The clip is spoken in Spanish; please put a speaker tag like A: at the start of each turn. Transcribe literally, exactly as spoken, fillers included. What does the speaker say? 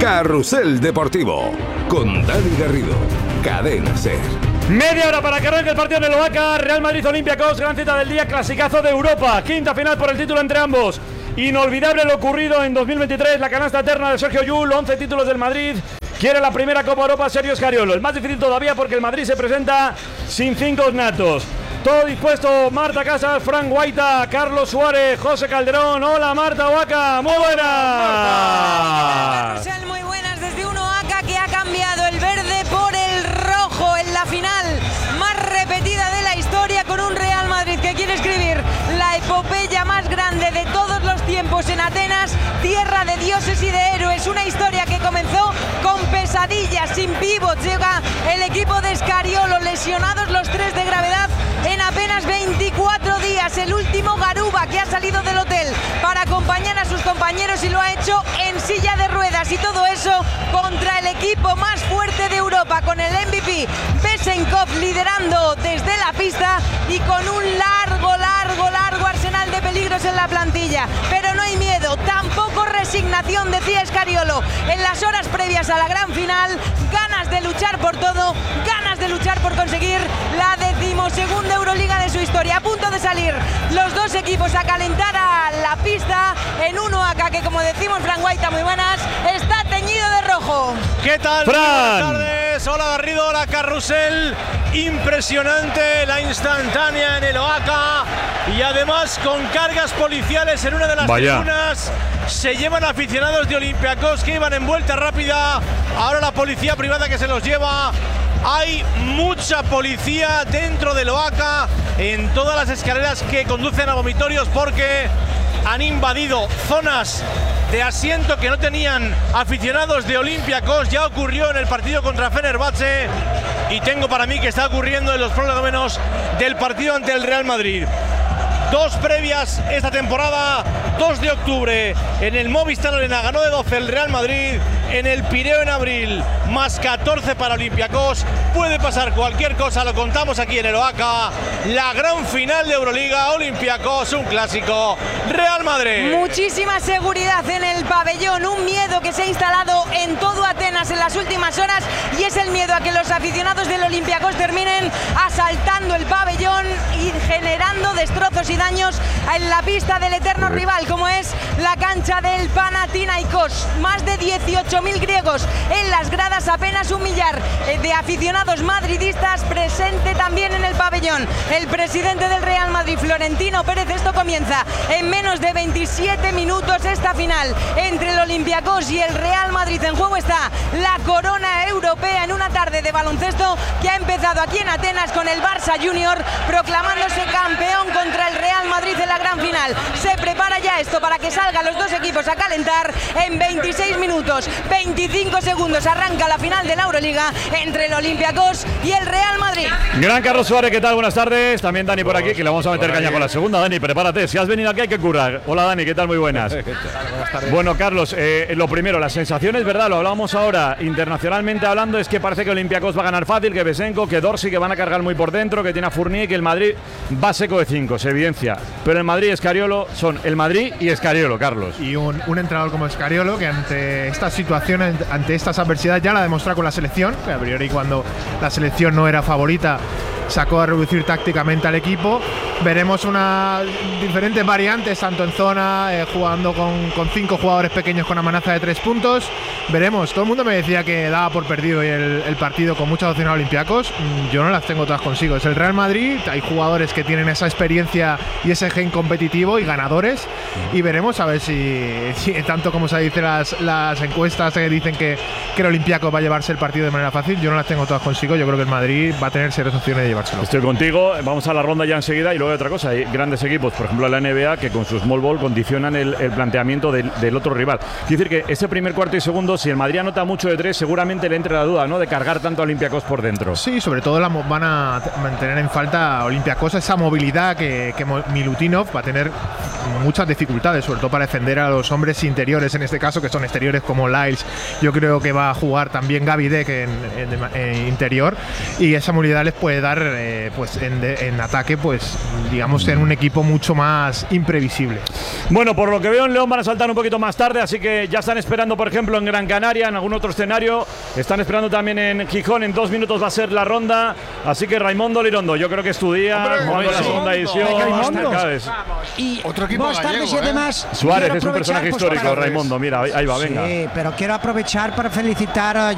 A: Carrusel Deportivo con Dani Garrido, Cadena SER.
B: Media hora para que arranque el partido en el Oaca. Real Madrid-Olympiacos, gran cita del día, clasicazo de Europa, quinta final por el título entre ambos. Inolvidable lo ocurrido en dos mil veintitrés, la canasta eterna de Sergio Llull, once títulos del Madrid. Quiere la primera Copa Europa Sergio Scariolo. El más difícil todavía porque el Madrid se presenta sin cinco natos. Todo dispuesto, Marta Casas, Frank Guaita, Carlos Suárez, José Calderón. Hola Marta, Oaca, muy buenas.
C: Muy buenas desde un Oaca que ha cambiado el verde por el rojo en la final más repetida de la historia, con un Real Madrid que quiere escribir la epopeya más grande de todos los tiempos en Atenas, tierra de dioses y de héroes. Una historia que comenzó con pesadillas, sin pivots. Llega el equipo de Scariolo, lesionados los tres de gravedad en apenas veinticuatro días. El último Garuba, que ha salido del hotel para acompañar a sus compañeros y lo ha hecho en silla de ruedas. Y todo eso contra el equipo más fuerte de Europa, con el M V P Besenkov liderando desde la pista y con un largo, largo, largo arsenal de peligros en la plantilla. Pero no hay miedo, tampoco resignación, decía Scariolo en las horas previas a la gran final. Ganas de luchar por todo, ganas de luchar por conseguir la decimosegunda Euroliga de su historia. A punto de salir los dos equipos a calentar a la pista en un Oaca que, como decimos, Frank Guaita, muy buenas, está teñido de rojo.
D: ¿Qué tal?
B: Fran.
D: Buenas tardes, hola Garrido, hola Carrusel. Impresionante la instantánea en el Oaca y además con cargas policiales en una de las
B: Vaya.
D: tribunas. Se llevan aficionados de Olympiacos que iban en vuelta rápida. Ahora la policía privada que se los lleva. Hay mucha policía dentro del Oaca en todas las escaleras que conducen a vomitorios, porque han invadido zonas de asiento que no tenían aficionados de Olympiacos. Ya ocurrió en el partido contra Fenerbahce y tengo para mí que está ocurriendo en los prolegómenos del partido ante el Real Madrid. Dos previas esta temporada, dos de octubre en el Movistar Arena ganó de doce el Real Madrid, en el Pireo en abril más catorce para Olympiacos. Puede pasar cualquier cosa, lo contamos aquí en el Oaca. La gran final de Euroliga, Olympiacos, un clásico, Real Madrid.
C: Muchísima seguridad en el pabellón, un miedo que se ha instalado en todo Atenas en las últimas horas, y es el miedo a que los aficionados del Olympiacos terminen asaltando el pabellón y generando destrozos y daños en la pista del eterno rival, como es la cancha del Panathinaikos. Más de dieciocho mil griegos en las gradas, apenas un millar de aficionados madridistas presente también en el pabellón. El presidente del Real Madrid, Florentino Pérez. Esto comienza en menos de veintisiete minutos, esta final entre el Olympiacos y el Real Madrid. En juego está la corona europea en una tarde de baloncesto que ha empezado aquí en Atenas con el Barça Junior proclamándose campeón contra el Real Madrid en la gran final. Se prepara ya esto para que salgan los dos equipos a calentar. En veintiséis minutos, veinticinco segundos arranca la final de la Euroliga entre el Olympiacos y el Real Madrid.
B: Gran Carlos Suárez, ¿qué tal? Buenas tardes. También Dani por aquí, que le vamos a meter caña con la segunda. Dani, prepárate, si has venido aquí hay que curar. Hola Dani, ¿qué tal? Muy buenas. Bueno, Carlos, eh, lo primero, las sensaciones, ¿verdad? Lo hablábamos ahora, internacionalmente hablando, es que parece que Olympiacos va a ganar fácil, que Besenko, que Dorsey, que van a cargar muy por dentro, que tiene a Fournier, que el Madrid va seco de cinco, se evidencia. Pero el Madrid y Scariolo son el Madrid y Scariolo, Carlos.
E: Y un, un entrenador como Scariolo, que ante estas situaciones, ante estas adversidades, ya la ha demostrado con la selección, que a priori cuando la selección no era favorita sacó a reducir tácticamente al equipo. Veremos unas diferentes variantes, tanto en zona, eh, jugando con, con cinco jugadores pequeños con amenaza de tres puntos. Veremos, todo el mundo me decía que daba por perdido el, el partido con muchas opciones a Olympiacos. Yo no las tengo todas consigo. Es el Real Madrid, hay jugadores que tienen esa experiencia y ese gen competitivo y ganadores. Y veremos a ver si, si tanto como se dice las, las encuestas que dicen que, que el Olympiacos va a llevarse el partido de manera fácil. Yo no las tengo todas consigo. Yo creo que el Madrid va a tener serias opciones de llevárselo.
B: Estoy contigo, vamos a la ronda ya enseguida. Y luego hay otra cosa, hay grandes equipos, por ejemplo la N B A, que con su small ball condicionan el, el planteamiento del, del otro rival. Quiero decir que ese primer cuarto y segundo, si el Madrid anota mucho de tres, seguramente le entre la duda, ¿no?, de cargar tanto a Olympiacos por dentro.
E: Sí, sobre todo la, van a mantener en falta a Olympiacos esa movilidad que, que Milutinov va a tener muchas dificultades, sobre todo para defender a los hombres interiores, en este caso, que son exteriores como Lyles. Yo creo que va a jugar también Gaby Deck en, en, en interior, y esa movilidad les puede dar, eh, pues en, de, en ataque, pues digamos, tener un equipo mucho más imprevisible.
B: Bueno, por lo que veo en León van a saltar un poquito más tarde, así que ya están esperando, por ejemplo, en Gran Canaria, en algún otro escenario. Están esperando también en Gijón, en dos minutos va a ser la ronda. Así que Raimundo Lirondo, yo creo que es tu día, jugando la segunda edición.
F: Y
G: otro equipo
F: buenas
G: gallego,
F: tardes y
G: ¿eh?
F: además
B: Suárez
F: quiero
B: es un personaje
F: aprovechar, pues,
B: histórico,
F: para-
B: Raimundo, mira, ahí va, venga.
F: Sí, pero quiero aprovechar para felicitar a